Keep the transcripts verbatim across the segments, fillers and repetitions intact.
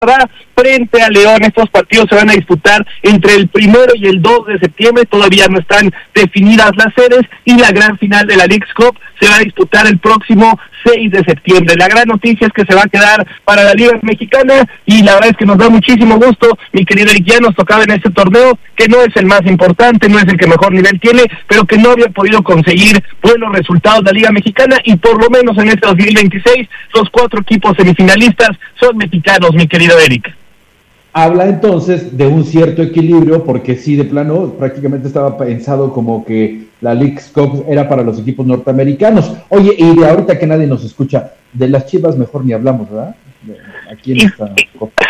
frente a León. Estos partidos se van a disputar entre el primero y el dos de septiembre, todavía no están definidas las sedes, y la gran final de la Leagues Cup se va a disputar el próximo seis de septiembre. La gran noticia es que se va a quedar para la Liga Mexicana, y la verdad es que nos da muchísimo gusto, mi querido Eric. Ya nos tocaba en este torneo, que no es el más importante, no es el que mejor nivel tiene, pero que no había podido conseguir buenos resultados de la Liga Mexicana, y por lo menos en este dos mil veintiséis, los cuatro equipos semifinalistas son mexicanos, mi querido Eric. Habla entonces de un cierto equilibrio, porque sí, de plano, prácticamente estaba pensado como que la Leagues Cup era para los equipos norteamericanos. Oye, y de ahorita que nadie nos escucha, de las Chivas mejor ni hablamos, ¿verdad? De, aquí en esta Copa.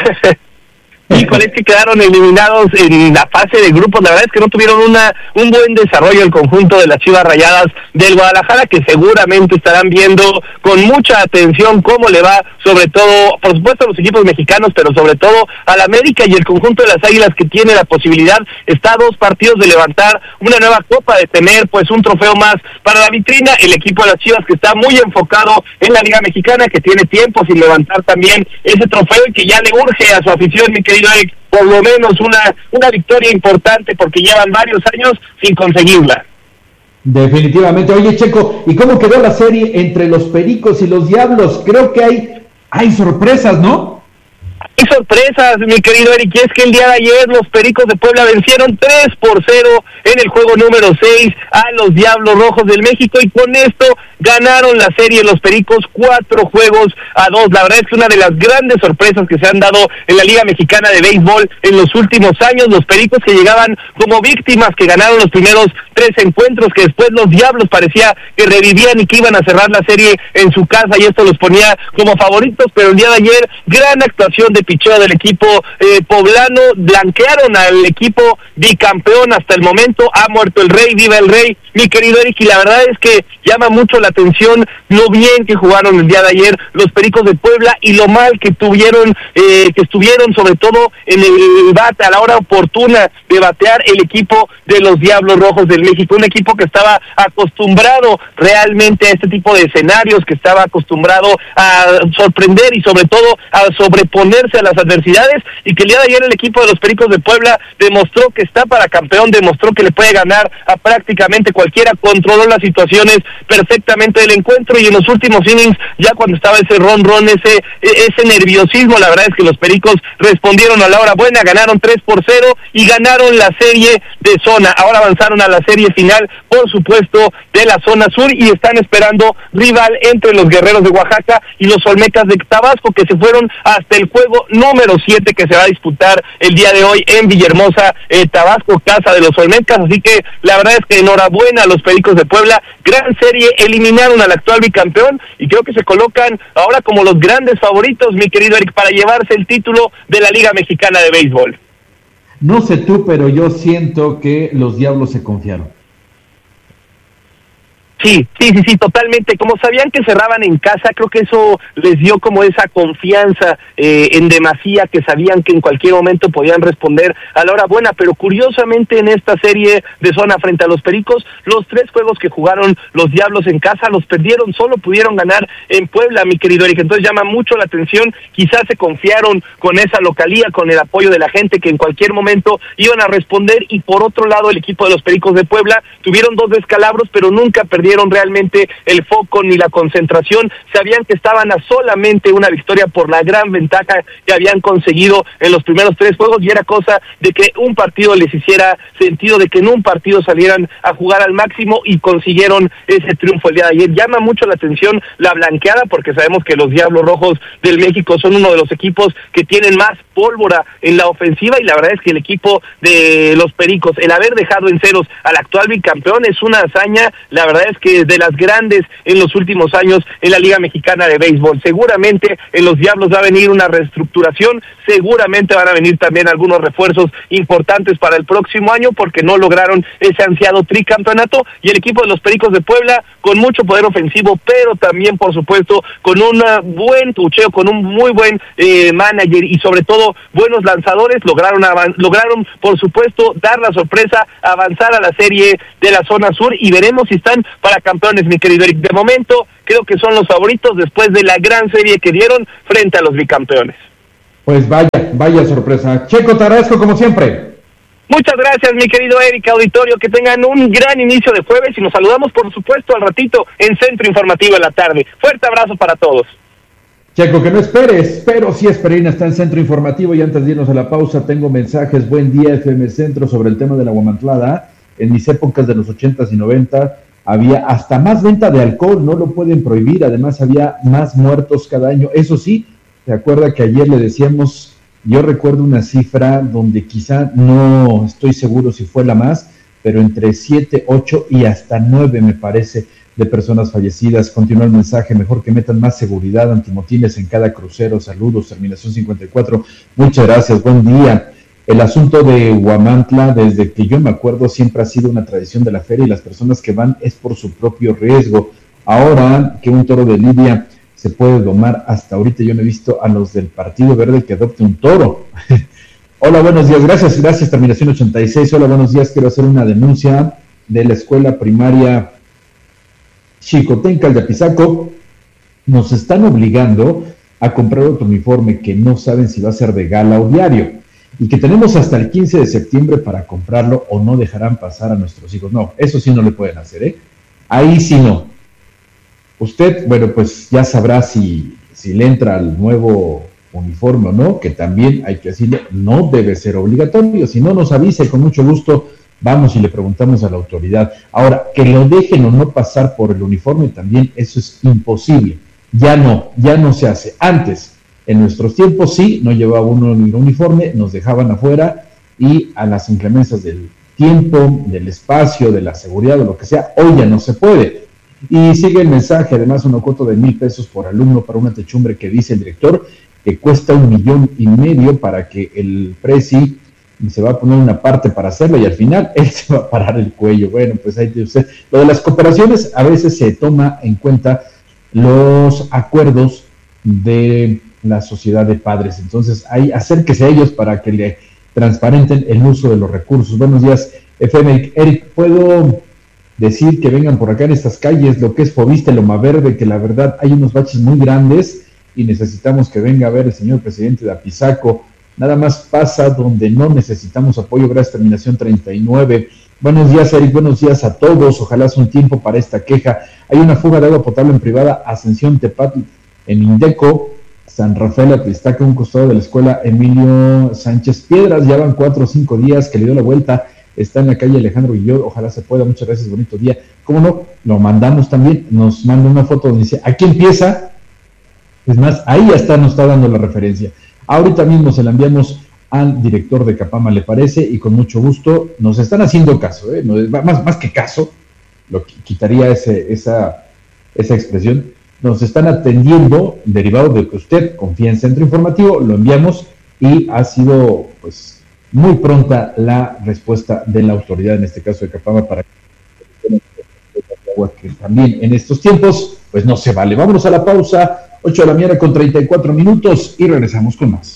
Híjole, es que quedaron eliminados en la fase de grupos. La verdad es que no tuvieron una un buen desarrollo el conjunto de las Chivas Rayadas del Guadalajara, que seguramente estarán viendo con mucha atención cómo le va, sobre todo, por supuesto, a los equipos mexicanos, pero sobre todo al América y el conjunto de las Águilas, que tiene la posibilidad, está a dos partidos de levantar una nueva copa, de tener pues un trofeo más para la vitrina. El equipo de las Chivas, que está muy enfocado en la Liga Mexicana, que tiene tiempo sin levantar también ese trofeo, y que ya le urge a su afición, mi querido Eric, por lo menos una una victoria importante, porque llevan varios años sin conseguirla. Definitivamente. Oye, Checo, ¿y cómo quedó la serie entre los Pericos y los Diablos? Creo que hay hay sorpresas, ¿no? Hay sorpresas, mi querido Eric, y es que el día de ayer los Pericos de Puebla vencieron tres por cero en el juego número seis a los Diablos Rojos del México, y con esto ganaron la serie los Pericos cuatro juegos a dos. La verdad es que una de las grandes sorpresas que se han dado en la Liga Mexicana de Béisbol en los últimos años, los Pericos que llegaban como víctimas, que ganaron los primeros tres encuentros, que después los Diablos parecía que revivían y que iban a cerrar la serie en su casa, y esto los ponía como favoritos, pero el día de ayer, gran actuación de picheo del equipo eh, poblano, blanquearon al equipo bicampeón hasta el momento. Ha muerto el rey, viva el rey, mi querido Eric, y la verdad es que llama mucho la atención lo bien que jugaron el día de ayer los Pericos de Puebla, y lo mal que tuvieron, eh, que estuvieron sobre todo en el bate, a la hora oportuna de batear, el equipo de los Diablos Rojos del México, un equipo que estaba acostumbrado realmente a este tipo de escenarios, que estaba acostumbrado a sorprender y sobre todo a sobreponerse a las adversidades, y que el día de ayer el equipo de los Pericos de Puebla demostró que está para campeón, demostró que le puede ganar a prácticamente cualquiera, controló las situaciones perfectamente del encuentro, y en los últimos innings, ya cuando estaba ese ron ron, ese ese nerviosismo, la verdad es que los Pericos respondieron a la hora buena, ganaron tres por cero y ganaron la serie de zona. Ahora avanzaron a la serie final, por supuesto, de la zona sur, y están esperando rival entre los Guerreros de Oaxaca y los Olmecas de Tabasco, que se fueron hasta el juego número siete, que se va a disputar el día de hoy en Villahermosa, eh, Tabasco, casa de los Olmecas. Así que la verdad es que enhorabuena a los Pericos de Puebla, gran serie, eliminaron al actual bicampeón, y creo que se colocan ahora como los grandes favoritos, mi querido Eric, para llevarse el título de la Liga Mexicana de Béisbol. No sé tú, pero yo siento que los Diablos se confiaron. Sí, sí, sí, sí, totalmente. Como sabían que cerraban en casa, creo que eso les dio como esa confianza eh, en demasía, que sabían que en cualquier momento podían responder a la hora buena. Pero curiosamente en esta serie de zona frente a los Pericos, los tres juegos que jugaron los Diablos en casa los perdieron, solo pudieron ganar en Puebla, mi querido Eric. Entonces llama mucho la atención, quizás se confiaron con esa localía, con el apoyo de la gente, que en cualquier momento iban a responder. Y por otro lado, el equipo de los Pericos de Puebla tuvieron dos descalabros, pero nunca perdieron realmente el foco ni la concentración. Sabían que estaban a solamente una victoria por la gran ventaja que habían conseguido en los primeros tres juegos, y era cosa de que un partido les hiciera sentido, de que en un partido salieran a jugar al máximo, y consiguieron ese triunfo el día de ayer. Llama mucho la atención la blanqueada, porque sabemos que los Diablos Rojos del México son uno de los equipos que tienen más pólvora en la ofensiva, y la verdad es que el equipo de los Pericos, el haber dejado en ceros al actual bicampeón, es una hazaña, la verdad es que de las grandes en los últimos años en la Liga Mexicana de Béisbol. Seguramente en los Diablos va a venir una reestructuración, seguramente van a venir también algunos refuerzos importantes para el próximo año, porque no lograron ese ansiado tricampeonato, y el equipo de los Pericos de Puebla con mucho poder ofensivo, pero también por supuesto con un buen tucheo, con un muy buen eh, manager, y sobre todo buenos lanzadores, lograron avan- lograron por supuesto dar la sorpresa, avanzar a la serie de la zona sur, y veremos si están para campeones, mi querido Eric. De momento creo que son los favoritos después de la gran serie que dieron frente a los bicampeones. Pues vaya, vaya sorpresa. Checo, te agradezco como siempre. Muchas gracias, mi querido Eric, auditorio, que tengan un gran inicio de jueves y nos saludamos, por supuesto, al ratito en Centro Informativo en la tarde. Fuerte abrazo para todos. Checo, que no esperes, pero sí Esperina está en Centro Informativo y antes de irnos a la pausa tengo mensajes. Buen día, F M Centro, sobre el tema de la Huamantlada. En mis épocas de los ochentas y noventa había hasta más venta de alcohol, no lo pueden prohibir, además había más muertos cada año. Eso sí, ¿se acuerda que ayer le decíamos, yo recuerdo una cifra donde quizá no estoy seguro si fue la más, pero entre siete, ocho y hasta nueve me parece de personas fallecidas? Continúa el mensaje: mejor que metan más seguridad, antimotines en cada crucero. Saludos, terminación cincuenta y cuatro. Muchas gracias, buen día. El asunto de Huamantla, desde que yo me acuerdo, siempre ha sido una tradición de la feria y las personas que van es por su propio riesgo. Ahora que un toro de lidia se puede domar, hasta ahorita yo no he visto a los del Partido Verde que adopte un toro. Hola, buenos días, gracias, gracias, terminación ochenta y seis. Hola, buenos días, quiero hacer una denuncia de la escuela primaria Xicotencal de Apizaco. Nos están obligando a comprar otro uniforme que no saben si va a ser de gala o diario, y que tenemos hasta el quince de septiembre para comprarlo o no dejarán pasar a nuestros hijos. No, eso sí no le pueden hacer, ¿eh? Ahí sí no. Usted, bueno, pues ya sabrá si, si le entra al nuevo uniforme o no, que también hay que decirle, no debe ser obligatorio. Si no, nos avise, con mucho gusto vamos y le preguntamos a la autoridad. Ahora, que lo dejen o no pasar por el uniforme también, eso es imposible. Ya no, ya no se hace. Antes, en nuestros tiempos, sí, no llevaba uno el uniforme, nos dejaban afuera, y a las inclemencias del tiempo, del espacio, de la seguridad o lo que sea, hoy ya no se puede. Y sigue el mensaje, además, una cuota de mil pesos por alumno para una techumbre que dice el director que cuesta un millón y medio para que el presi se va a poner una parte para hacerlo y al final él se va a parar el cuello. Bueno, pues ahí tiene usted. Lo de las cooperaciones, a veces se toma en cuenta los acuerdos de la sociedad de padres, entonces ahí acérquese a ellos para que le transparenten el uso de los recursos. Buenos días, F M. Eric, ¿puedo decir que vengan por acá en estas calles lo que es Fobiste, Loma Verde, que la verdad hay unos baches muy grandes y necesitamos que venga a ver el señor presidente de Apizaco? Nada más pasa donde no necesitamos apoyo. Gracias, terminación treinta y nueve. Buenos días, Eric, buenos días a todos. Ojalá sea un tiempo para esta queja. Hay una fuga de agua potable en privada Ascensión Tepatl en Indeco, San Rafael Atlistaca, un costado de la escuela Emilio Sánchez Piedras. Ya van cuatro o cinco días que le dio la vuelta. Está en la calle Alejandro Guillot. Ojalá se pueda. Muchas gracias, bonito día. ¿Cómo no? Lo mandamos también. Nos manda una foto donde dice, aquí empieza. Es más, ahí ya está, nos está dando la referencia. Ahorita mismo se la enviamos al director de Capama, ¿le parece? Y con mucho gusto nos están haciendo caso, ¿eh? No, más, más que caso, lo que quitaría ese, esa, esa expresión. Nos están atendiendo, derivado de que usted confía en Centro Informativo, lo enviamos y ha sido pues muy pronta la respuesta de la autoridad, en este caso de Capama, para que también en estos tiempos pues no se vale. Vámonos a la pausa, ocho de la mañana con treinta y cuatro minutos y regresamos con más.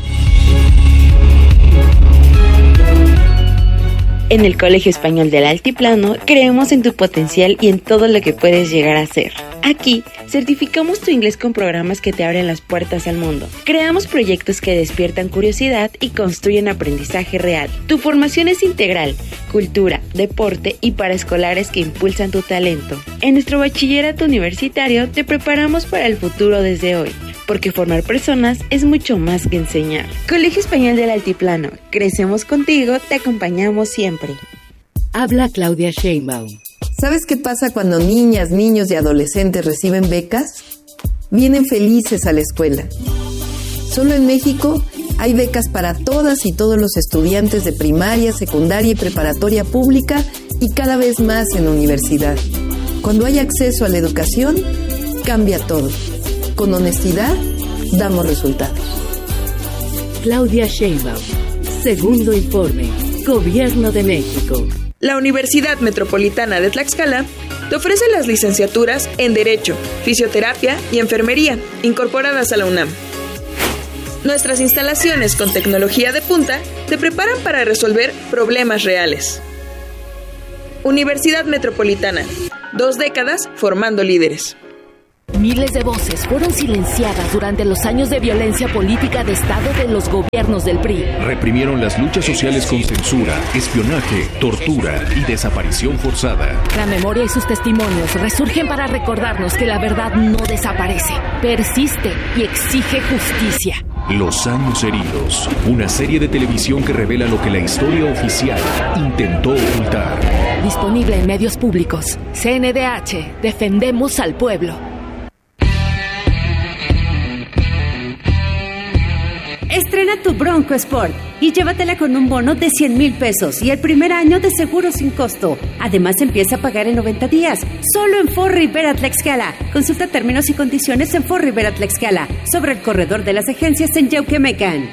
En el Colegio Español del Altiplano creemos en tu potencial y en todo lo que puedes llegar a ser. Aquí certificamos tu inglés con programas que te abren las puertas al mundo. Creamos proyectos que despiertan curiosidad y construyen aprendizaje real. Tu formación es integral, cultura, deporte y paraescolares que impulsan tu talento. En nuestro bachillerato universitario te preparamos para el futuro desde hoy, porque formar personas es mucho más que enseñar. Colegio Español del Altiplano, crecemos contigo, te acompañamos siempre. Habla Claudia Sheinbaum. ¿Sabes qué pasa cuando niñas, niños y adolescentes reciben becas? Vienen felices a la escuela. Solo en México hay becas para todas y todos los estudiantes de primaria, secundaria y preparatoria pública y cada vez más en universidad. Cuando hay acceso a la educación, cambia todo. Con honestidad, damos resultados. Claudia Sheinbaum. Segundo informe. Gobierno de México. La Universidad Metropolitana de Tlaxcala te ofrece las licenciaturas en Derecho, Fisioterapia y Enfermería, incorporadas a la UNAM. Nuestras instalaciones con tecnología de punta te preparan para resolver problemas reales. Universidad Metropolitana, dos décadas formando líderes. Miles de voces fueron silenciadas durante los años de violencia política de Estado de los gobiernos del P R I. Reprimieron las luchas sociales con censura, espionaje, tortura y desaparición forzada. La memoria y sus testimonios resurgen para recordarnos que la verdad no desaparece, persiste y exige justicia. Los años heridos, una serie de televisión que revela lo que la historia oficial intentó ocultar. Disponible en medios públicos. C N D H, defendemos al pueblo. Estrena tu Bronco Sport y llévatela con un bono de cien mil pesos y el primer año de seguro sin costo. Además, empieza a pagar en noventa días, solo en Ford Rivera Tlaxcala. Consulta términos y condiciones en Ford Rivera Tlaxcala, sobre el corredor de las agencias en Yauquemecan.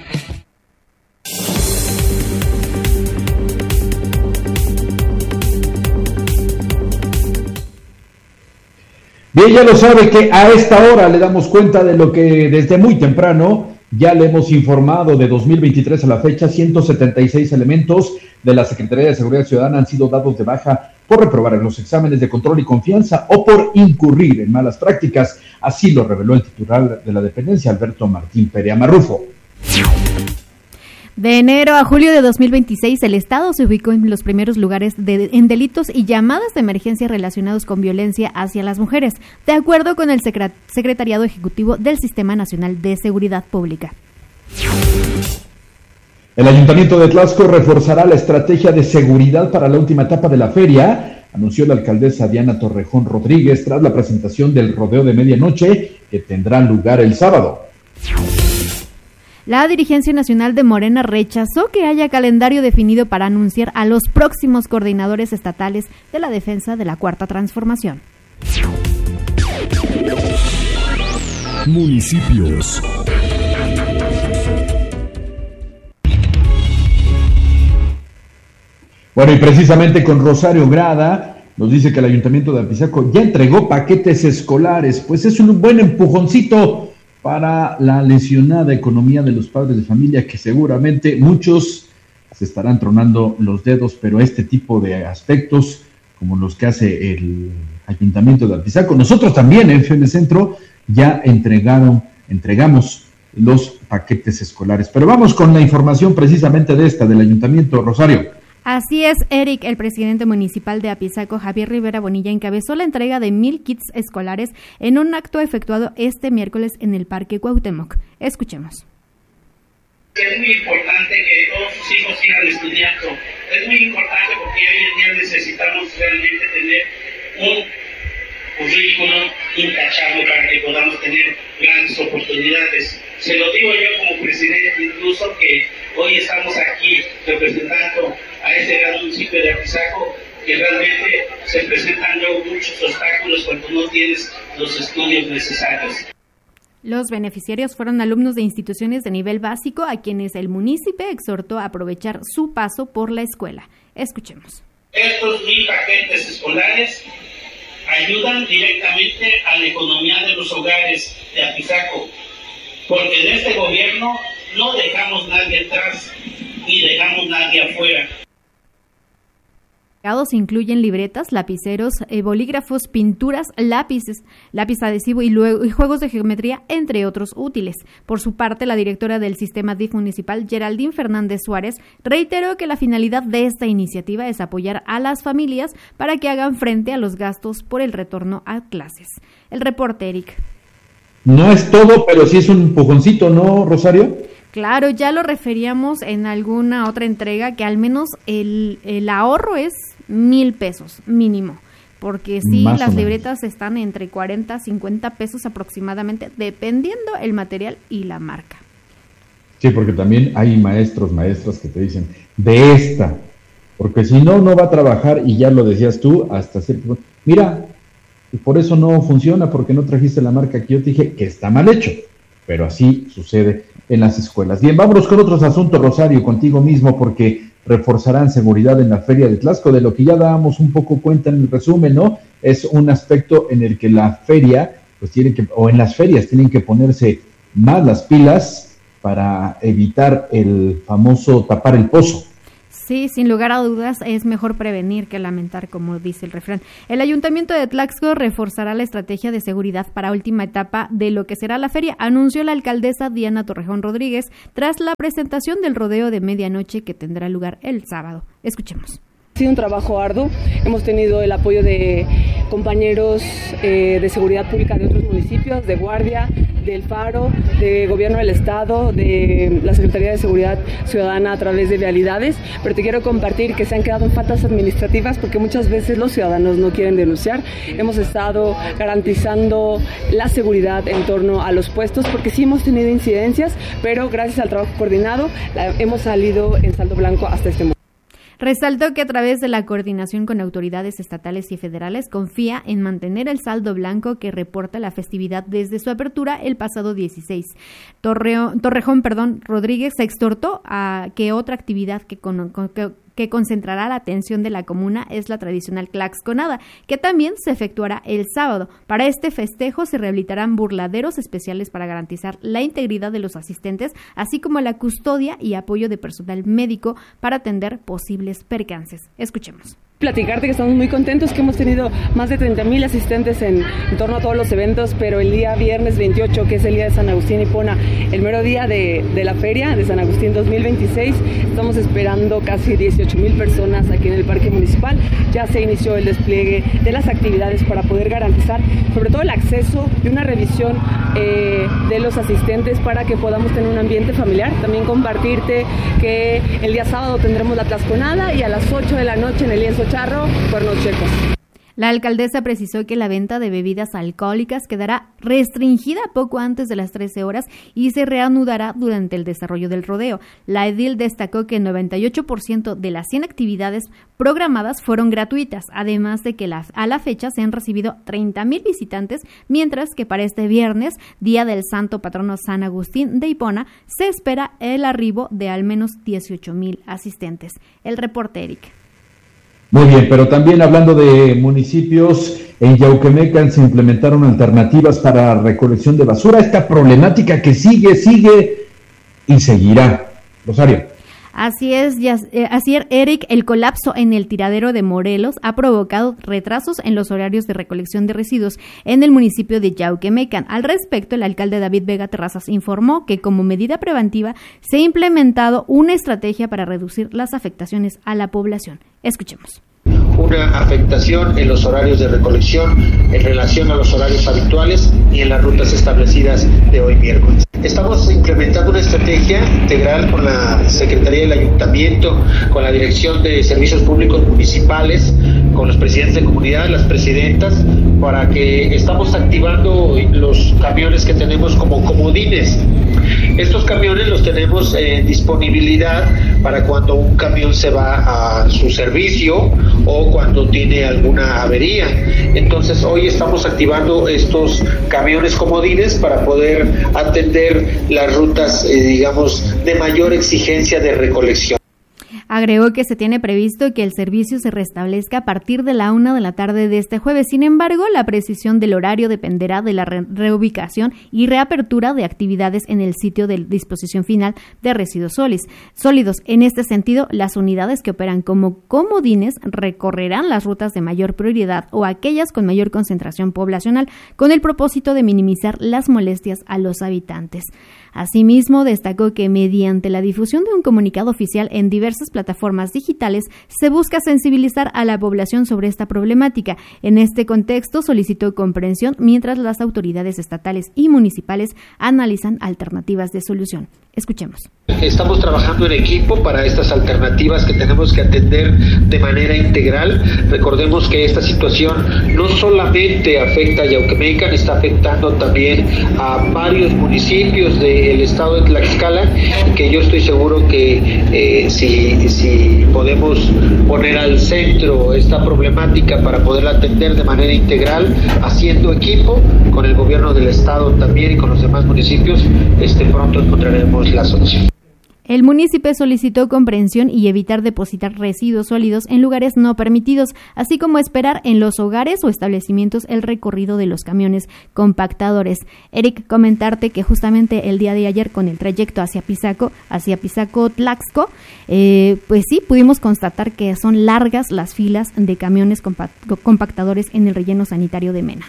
Bien, ya lo sabe que a esta hora le damos cuenta de lo que desde muy temprano ya le hemos informado. De dos mil veintitrés a la fecha, ciento setenta y seis elementos de la Secretaría de Seguridad Ciudadana han sido dados de baja por reprobar en los exámenes de control y confianza o por incurrir en malas prácticas. Así lo reveló el titular de la dependencia, Alberto Martín Perea Marrufo. De enero a julio de dos mil veintiséis, el Estado se ubicó en los primeros lugares de, en delitos y llamadas de emergencia relacionados con violencia hacia las mujeres, de acuerdo con el secret- Secretariado Ejecutivo del Sistema Nacional de Seguridad Pública. El Ayuntamiento de Tlaxco reforzará la estrategia de seguridad para la última etapa de la feria, anunció la alcaldesa Diana Torrejón Rodríguez tras la presentación del rodeo de medianoche que tendrá lugar el sábado. La dirigencia nacional de Morena rechazó que haya calendario definido para anunciar a los próximos coordinadores estatales de la defensa de la Cuarta Transformación. Municipios. Bueno, y precisamente con Rosario Grada nos dice que el Ayuntamiento de Apizaco ya entregó paquetes escolares, pues es un buen empujoncito para la lesionada economía de los padres de familia, que seguramente muchos se estarán tronando los dedos, pero este tipo de aspectos, como los que hace el Ayuntamiento de Apizaco, nosotros también en F M Centro ya entregaron, entregamos los paquetes escolares. Pero vamos con la información precisamente de esta, del Ayuntamiento. Rosario. Así es, Eric. El presidente municipal de Apizaco, Javier Rivera Bonilla, encabezó la entrega de mil kits escolares en un acto efectuado este miércoles en el Parque Cuauhtémoc. Escuchemos. Es muy importante que todos sus hijos sigan estudiando. Es muy importante porque hoy en día necesitamos realmente tener un currículum intachable para que podamos tener grandes oportunidades. Se lo digo yo como presidente, incluso que hoy estamos aquí representando a este gran municipio de Apizaco, que realmente se presentan luego muchos obstáculos cuando no tienes los estudios necesarios. Los beneficiarios fueron alumnos de instituciones de nivel básico a quienes el municipio exhortó a aprovechar su paso por la escuela. Escuchemos. Estos mil paquetes escolares ayudan directamente a la economía de los hogares de Apizaco, porque en este gobierno no dejamos nadie atrás ni dejamos nadie afuera. Incluyen libretas, lapiceros, eh, bolígrafos, pinturas, lápices, lápiz adhesivo y, luego, y juegos de geometría, entre otros útiles. Por su parte, la directora del Sistema D I F municipal, Geraldine Fernández Suárez, reiteró que la finalidad de esta iniciativa es apoyar a las familias para que hagan frente a los gastos por el retorno a clases. El reporte, Eric. No es todo, pero sí es un empujoncito, ¿no, Rosario? Claro, ya lo referíamos en alguna otra entrega, que al menos el, el ahorro es mil pesos mínimo, porque sí, Más las libretas están entre cuarenta a cincuenta pesos aproximadamente, dependiendo el material y la marca. Sí, porque también hay maestros, maestras que te dicen, de esta, porque si no, no va a trabajar, y ya lo decías tú, hasta cierto, mira, por eso no funciona, porque no trajiste la marca que yo te dije, que está mal hecho, pero así sucede en las escuelas. Bien, vámonos con otros asuntos, Rosario, contigo mismo, porque reforzarán seguridad en la Feria de Tlaxco, de lo que ya dábamos un poco cuenta en el resumen, ¿no? Es un aspecto en el que la feria, pues tiene que, o en las ferias tienen que ponerse más las pilas para evitar el famoso tapar el pozo. Sí, sin lugar a dudas es mejor prevenir que lamentar, como dice el refrán. El Ayuntamiento de Tlaxco reforzará la estrategia de seguridad para última etapa de lo que será la feria, anunció la alcaldesa Diana Torrejón Rodríguez tras la presentación del rodeo de medianoche que tendrá lugar el sábado. Escuchemos. Ha sido un trabajo arduo, hemos tenido el apoyo de compañeros eh, de seguridad pública de otros municipios, de Guardia, del Faro, de Gobierno del Estado, de la Secretaría de Seguridad Ciudadana a través de vialidades, pero te quiero compartir que se han quedado en faltas administrativas porque muchas veces los ciudadanos no quieren denunciar. Hemos estado garantizando la seguridad en torno a los puestos porque sí hemos tenido incidencias, pero gracias al trabajo coordinado la, hemos salido en saldo blanco hasta este momento. Resaltó que a través de la coordinación con autoridades estatales y federales confía en mantener el saldo blanco que reporta la festividad desde su apertura el pasado dieciséis. Torreo, Torrejón perdón, Rodríguez se exhortó a que otra actividad que, con, con, que que concentrará la atención de la comuna es la tradicional Tlaxconada, que también se efectuará el sábado. Para este festejo se rehabilitarán burladeros especiales para garantizar la integridad de los asistentes, así como la custodia y apoyo de personal médico para atender posibles percances. Escuchemos. Platicarte que estamos muy contentos, que hemos tenido más de treinta mil asistentes en, en torno a todos los eventos, pero el día viernes veintiocho, que es el día de San Agustín Hipona, el mero día de, de la feria de San Agustín dos mil veintiséis, estamos esperando casi dieciocho mil personas aquí en el Parque Municipal. Ya se inició el despliegue de las actividades para poder garantizar sobre todo el acceso y una revisión eh, de los asistentes para que podamos tener un ambiente familiar. También compartirte que el día sábado tendremos la Tlaxconada y a las ocho de la noche en el lienzo charro, cuernos checos. La alcaldesa precisó que la venta de bebidas alcohólicas quedará restringida poco antes de las trece horas y se reanudará durante el desarrollo del rodeo. La edil destacó que el noventa y ocho por ciento de las cien actividades programadas fueron gratuitas, además de que la, a la fecha se han recibido treinta mil visitantes, mientras que para este viernes, día del santo patrono San Agustín de Hipona, se espera el arribo de al menos dieciocho mil asistentes. El reporte, Eric. Muy bien, pero también hablando de municipios, en Yauquemecan se implementaron alternativas para recolección de basura. Esta problemática que sigue, sigue y seguirá. Rosario. Así es, ya, eh, así es, Eric, el colapso en el tiradero de Morelos ha provocado retrasos en los horarios de recolección de residuos en el municipio de Yauquemecan. Al respecto, el alcalde David Vega Terrazas informó que como medida preventiva se ha implementado una estrategia para reducir las afectaciones a la población. Escuchemos. Una afectación en los horarios de recolección en relación a los horarios habituales y en las rutas establecidas de hoy miércoles. Estamos implementando una estrategia integral con la Secretaría del Ayuntamiento, con la Dirección de Servicios Públicos Municipales, con los presidentes de comunidad, las presidentas, para que estamos activando los camiones que tenemos como comodines. Estos camiones los tenemos en disponibilidad para cuando un camión se va a su servicio o cuando tiene alguna avería. Entonces hoy estamos activando estos camiones comodines para poder atender las rutas, eh, digamos, de mayor exigencia de recolección. Agregó que se tiene previsto que el servicio se restablezca a partir de la una de la tarde de este jueves. Sin embargo, la precisión del horario dependerá de la re- reubicación y reapertura de actividades en el sitio de disposición final de residuos sólidos. En este sentido, las unidades que operan como comodines recorrerán las rutas de mayor prioridad o aquellas con mayor concentración poblacional, con el propósito de minimizar las molestias a los habitantes. Asimismo, destacó que mediante la difusión de un comunicado oficial en diversas plataformas digitales se busca sensibilizar a la población sobre esta problemática. En este contexto, solicitó comprensión mientras las autoridades estatales y municipales analizan alternativas de solución. Escuchemos. Estamos trabajando en equipo para estas alternativas que tenemos que atender de manera integral. Recordemos que esta situación no solamente afecta a Yauquemecan, está afectando también a varios municipios del estado de Tlaxcala, que yo estoy seguro que eh, si, si podemos poner al centro esta problemática para poderla atender de manera integral, haciendo equipo con el gobierno del estado también y con los demás municipios, este pronto encontraremos la solución. El municipio solicitó comprensión y evitar depositar residuos sólidos en lugares no permitidos, así como esperar en los hogares o establecimientos el recorrido de los camiones compactadores. Eric, comentarte que justamente el día de ayer con el trayecto hacia Pisaco, hacia Pisaco-Tlaxco, eh, pues sí, pudimos constatar que son largas las filas de camiones compact- compactadores en el relleno sanitario de Mena.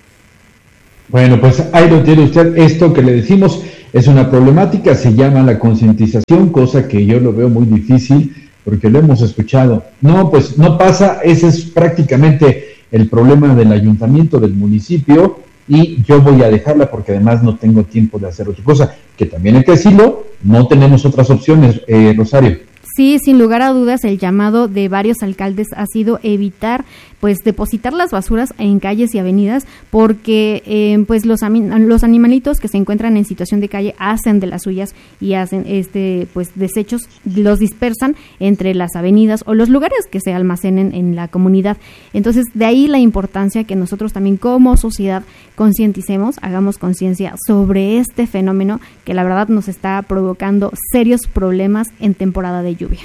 Bueno, pues ahí lo tiene usted. Esto que le decimos es una problemática, se llama la concientización, cosa que yo lo veo muy difícil porque lo hemos escuchado. No, pues no pasa, ese es prácticamente el problema del ayuntamiento, del municipio, y yo voy a dejarla porque además no tengo tiempo de hacer otra cosa, que también hay que decirlo, no tenemos otras opciones, eh, Rosario. Sí, sin lugar a dudas, el llamado de varios alcaldes ha sido evitar pues depositar las basuras en calles y avenidas, porque eh, pues los los animalitos que se encuentran en situación de calle hacen de las suyas y hacen este pues desechos, los dispersan entre las avenidas o los lugares que se almacenen en la comunidad. Entonces, de ahí la importancia que nosotros también como sociedad concienticemos, hagamos conciencia sobre este fenómeno que la verdad nos está provocando serios problemas en temporada de lluvia.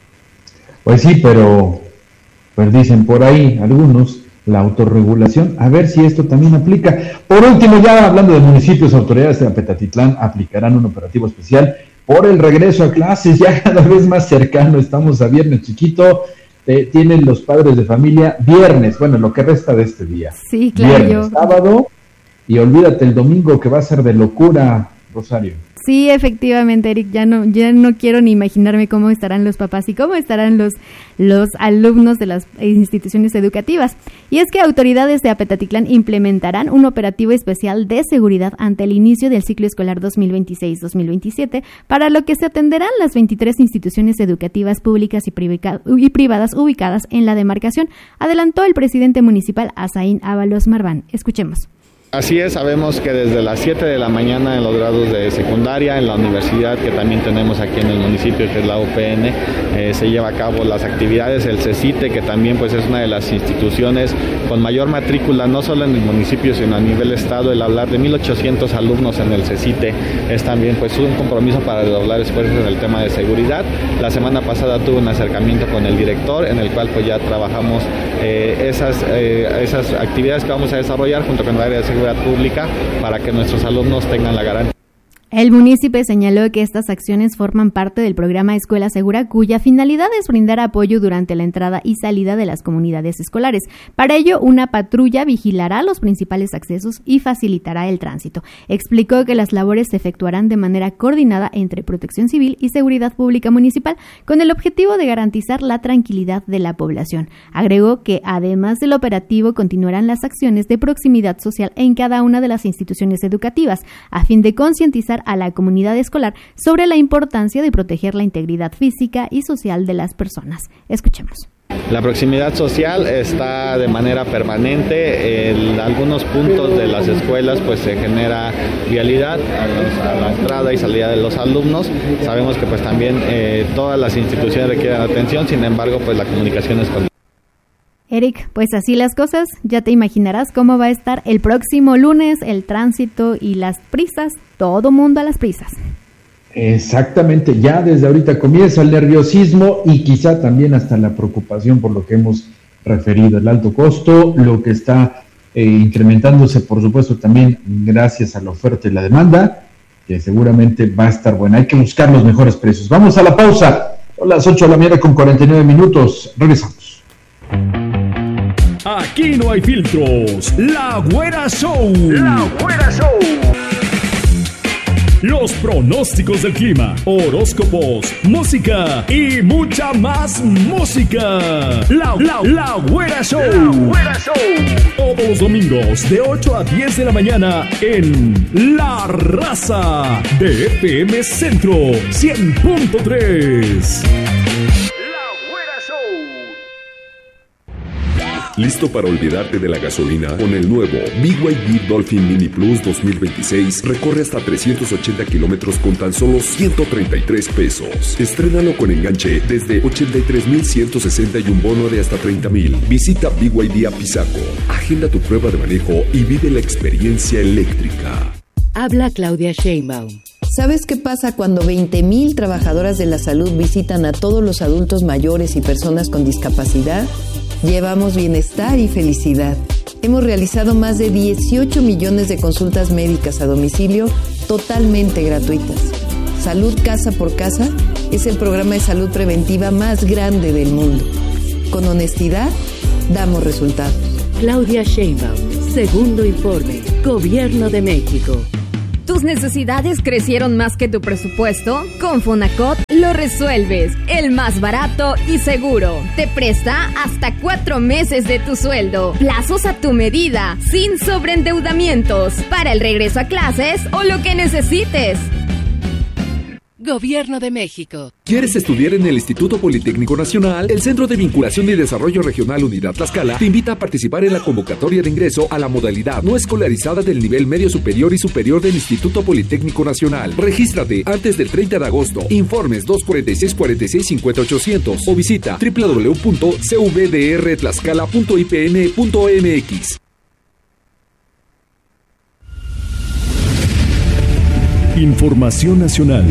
Pues sí, pero pues dicen por ahí algunos, la autorregulación, a ver si esto también aplica. Por último, ya hablando de municipios, autoridades de Apetatitlán aplicarán un operativo especial por el regreso a clases, ya cada vez más cercano, estamos a viernes chiquito, eh, tienen los padres de familia viernes, bueno, lo que resta de este día. Sí, claro. Viernes, yo... sábado, y olvídate el domingo que va a ser de locura, Rosario. Sí, efectivamente, Eric, ya no, ya no quiero ni imaginarme cómo estarán los papás y cómo estarán los, los alumnos de las instituciones educativas. Y es que autoridades de Apetatitlán implementarán un operativo especial de seguridad ante el inicio del ciclo escolar dos mil veintiséis dos mil veintisiete, para lo que se atenderán las veintitrés instituciones educativas públicas y, privica- y privadas ubicadas en la demarcación, adelantó el presidente municipal Azaín Ábalos Marván. Escuchemos. Así es, sabemos que desde las siete de la mañana en los grados de secundaria, en la universidad que también tenemos aquí en el municipio, que es la U P N, eh, se lleva a cabo las actividades, el CECITE, que también pues es una de las instituciones con mayor matrícula, no solo en el municipio, sino a nivel estado. El hablar de mil ochocientos alumnos en el CECITE es también pues un compromiso para redoblar esfuerzos en el tema de seguridad. La semana pasada tuve un acercamiento con el director, en el cual pues ya trabajamos eh, esas, eh, esas actividades que vamos a desarrollar junto con el área de seguridad pública para que nuestros alumnos tengan la garantía. El municipio señaló que estas acciones forman parte del programa Escuela Segura, cuya finalidad es brindar apoyo durante la entrada y salida de las comunidades escolares. Para ello, una patrulla vigilará los principales accesos y facilitará el tránsito. Explicó que las labores se efectuarán de manera coordinada entre Protección Civil y Seguridad Pública Municipal, con el objetivo de garantizar la tranquilidad de la población. Agregó que, además del operativo, continuarán las acciones de proximidad social en cada una de las instituciones educativas, a fin de concientizar a la comunidad escolar sobre la importancia de proteger la integridad física y social de las personas. Escuchemos. La proximidad social está de manera permanente. En algunos puntos de las escuelas pues se genera vialidad a, los, a la entrada y salida de los alumnos. Sabemos que pues también eh, todas las instituciones requieren atención, sin embargo pues la comunicación es con... Eric, pues así las cosas, ya te imaginarás cómo va a estar el próximo lunes el tránsito y las prisas, todo mundo a las prisas. Exactamente, ya desde ahorita comienza el nerviosismo y quizá también hasta la preocupación por lo que hemos referido, el alto costo, lo que está eh, incrementándose, por supuesto, también gracias a la oferta y la demanda, que seguramente va a estar buena. Hay que buscar los mejores precios. Vamos a la pausa, son las ocho de la mañana con cuarenta y nueve minutos, regresamos. Aquí no hay filtros. La Güera Show. La Güera Show. Los pronósticos del clima, horóscopos, música y mucha más música. La, la, la Güera Show. La Güera Show. Todos los domingos de ocho a diez de la mañana en La Raza de F M Centro cien punto tres. ¿Listo para olvidarte de la gasolina? Con el nuevo B Y D Dolphin Mini Plus dos mil veintiséis, recorre hasta trescientos ochenta kilómetros con tan solo ciento treinta y tres pesos. Estrénalo con enganche desde ochenta y tres mil ciento sesenta y un bono de hasta treinta mil. Visita B Y D a Pisaco, agenda tu prueba de manejo y vive la experiencia eléctrica. Habla Claudia Sheinbaum. ¿Sabes qué pasa cuando veinte mil trabajadoras de la salud visitan a todos los adultos mayores y personas con discapacidad? Llevamos bienestar y felicidad. Hemos realizado más de dieciocho millones de consultas médicas a domicilio totalmente gratuitas. Salud Casa por Casa es el programa de salud preventiva más grande del mundo. Con honestidad, damos resultados. Claudia Sheinbaum, segundo informe, Gobierno de México. ¿Tus necesidades crecieron más que tu presupuesto? Con Fonacot lo resuelves. El más barato y seguro. Te presta hasta cuatro meses de tu sueldo. Plazos a tu medida, sin sobreendeudamientos. Para el regreso a clases o lo que necesites. Gobierno de México. ¿Quieres estudiar en el Instituto Politécnico Nacional? El Centro de Vinculación y Desarrollo Regional Unidad Tlaxcala te invita a participar en la convocatoria de ingreso a la modalidad no escolarizada del nivel medio superior y superior del Instituto Politécnico Nacional. Regístrate antes del treinta de agosto. Informes dos cuatro seis, cuatro seis, cinco ocho cero cero o visita doble u doble u doble u punto c v d r tlaxcala punto i p n punto m x. Información nacional.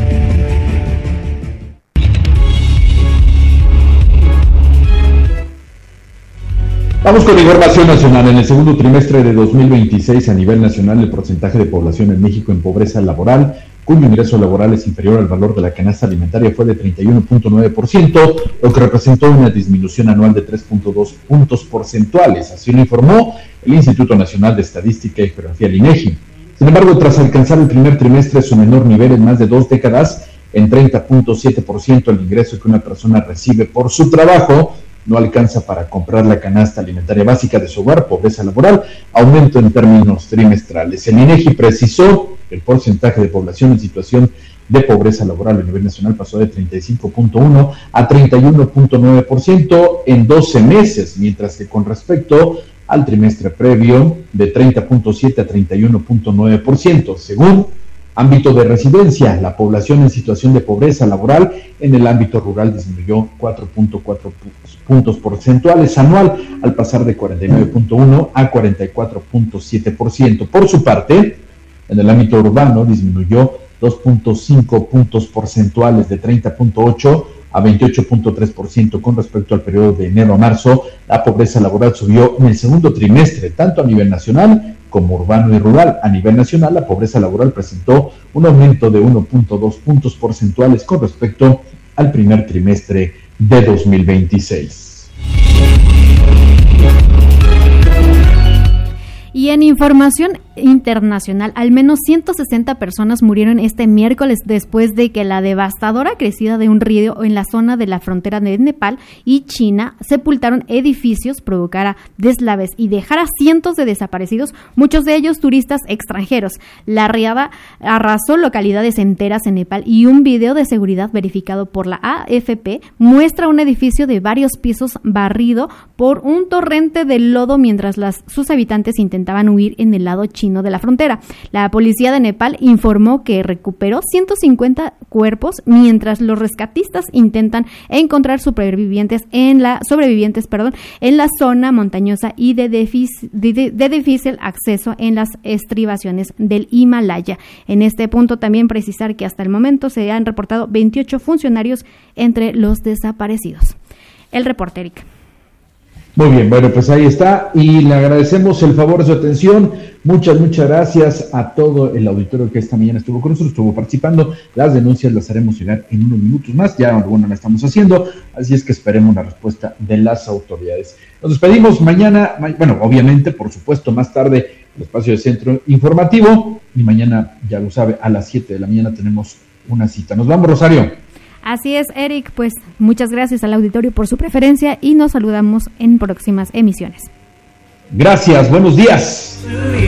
Vamos con información nacional. En el segundo trimestre de dos mil veintiséis, a nivel nacional, el porcentaje de población en México en pobreza laboral, cuyo ingreso laboral es inferior al valor de la canasta alimentaria, fue de treinta y uno punto nueve por ciento, lo que representó una disminución anual de tres punto dos puntos porcentuales. Así lo informó el Instituto Nacional de Estadística y Geografía, el INEGI. Sin embargo, tras alcanzar el primer trimestre su menor nivel en más de dos décadas, en treinta punto siete por ciento el ingreso que una persona recibe por su trabajo no alcanza para comprar la canasta alimentaria básica de su hogar, pobreza laboral, aumento en términos trimestrales. El INEGI precisó que el porcentaje de población en situación de pobreza laboral a nivel nacional pasó de treinta y cinco punto uno a treinta y uno punto nueve por ciento en doce meses, mientras que con respecto al trimestre previo, de treinta punto siete a treinta y uno punto nueve por ciento. Según ámbito de residencia, la población en situación de pobreza laboral en el ámbito rural disminuyó cuatro punto cuatro puntos porcentuales anual, al pasar de cuarenta y nueve punto uno a cuarenta y cuatro punto siete por ciento. Por su parte, en el ámbito urbano disminuyó dos punto cinco puntos porcentuales, de treinta punto ocho a veintiocho punto tres por ciento con respecto al periodo de enero a marzo. La pobreza laboral subió en el segundo trimestre, tanto a nivel nacional como urbano y rural. A nivel nacional, la pobreza laboral presentó un aumento de uno punto dos puntos porcentuales con respecto al primer trimestre de dos mil veintiséis. Y en información internacional, al menos ciento sesenta personas murieron este miércoles después de que la devastadora crecida de un río en la zona de la frontera de Nepal y China sepultaron edificios, provocara deslaves y dejara cientos de desaparecidos, muchos de ellos turistas extranjeros. La riada arrasó localidades enteras en Nepal y un video de seguridad verificado por la A F P muestra un edificio de varios pisos barrido por un torrente de lodo mientras las, sus habitantes intentaban huir en el lado chino de la frontera. La policía de Nepal informó que recuperó ciento cincuenta cuerpos mientras los rescatistas intentan encontrar sobrevivientes en la sobrevivientes, perdón, en la zona montañosa y de, defic- de, de difícil acceso en las estribaciones del Himalaya. En este punto también precisar que hasta el momento se han reportado veintiocho funcionarios entre los desaparecidos. El reporte, Erika. Muy bien, bueno, pues ahí está, y le agradecemos el favor de su atención. Muchas, muchas gracias a todo el auditorio que esta mañana estuvo con nosotros, estuvo participando. Las denuncias las haremos llegar en unos minutos más, ya alguna la estamos haciendo, así es que esperemos la respuesta de las autoridades. Nos despedimos mañana, ma- bueno, obviamente, por supuesto, más tarde, el espacio de Centro Informativo, y mañana, ya lo sabe, a las siete de la mañana tenemos una cita. Nos vamos, Rosario. Así es, Eric, pues muchas gracias al auditorio por su preferencia y nos saludamos en próximas emisiones. Gracias, buenos días.